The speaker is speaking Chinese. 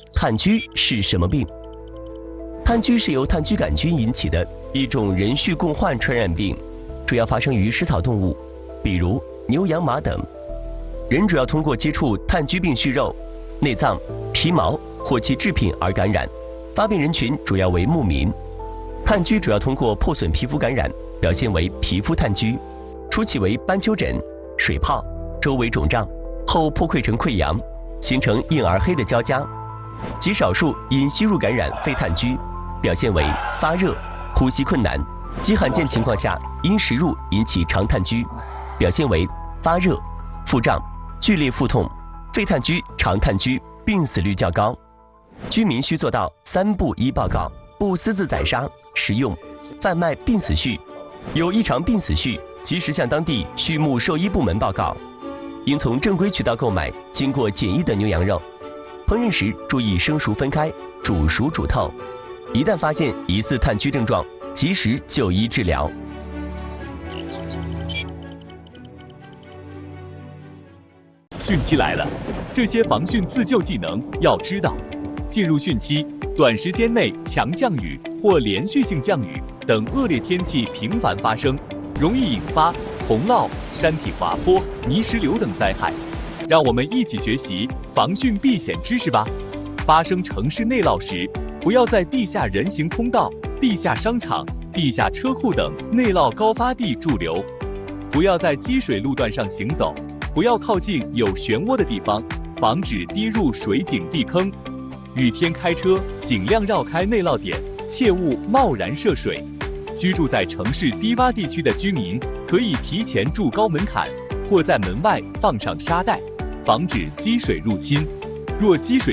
炭疽是什么病？炭疽是由炭疽杆菌引起的一种人畜共患传染病，主要发生于食草动物，比如牛、羊、马等。人主要通过接触炭疽病畜肉、内脏、皮毛或其制品而感染，发病人群主要为牧民。炭疽主要通过破损皮肤感染，表现为皮肤炭疽，初期为斑丘疹、水泡，周围肿胀，后破溃成溃疡，形成硬而黑的胶痂。极少数因吸入感染肺炭疽，表现为发热、呼吸困难，极罕见情况下因食入引起肠炭疽，表现为发热、腹胀、剧烈腹痛。肺炭疽、肠炭疽病死率较高，居民需做到3不1报告，不私自宰杀、食用、贩卖病死畜，有异常病死畜及时向当地畜牧兽医部门报告，应从正规渠道购买经过检疫的牛羊肉。烹饪时注意生熟分开，煮熟煮透。一旦发现疑似炭疽症状，及时就医治疗。 汛期来了，这些防汛自救技能要知道。进入汛期，短时间内强降雨或连续性降雨等恶劣天气频繁发生，容易引发洪涝、山体滑坡、泥石流等灾害。让我们一起学习防汛避险知识吧。发生城市内涝时，不要在地下人行通道、地下商场、地下车库等内涝高发地驻留，不要在积水路段上行走，不要靠近有漩涡的地方，防止跌入水井地坑。雨天开车尽量绕开内涝点，切勿贸然涉水。居住在城市低洼地区的居民可以提前筑高门槛，或在门外放上沙袋，防止积水入侵。若积水